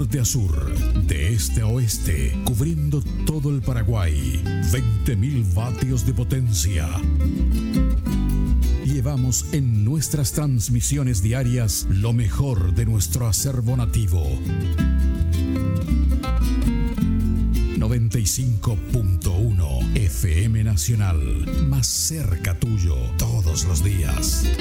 norte a sur, de este a oeste, cubriendo todo el Paraguay. 20.000 vatios de potencia. Llevamos en nuestras transmisiones diarias lo mejor de nuestro acervo nativo. 95.1 FM Nacional, más cerca tuyo todos los días.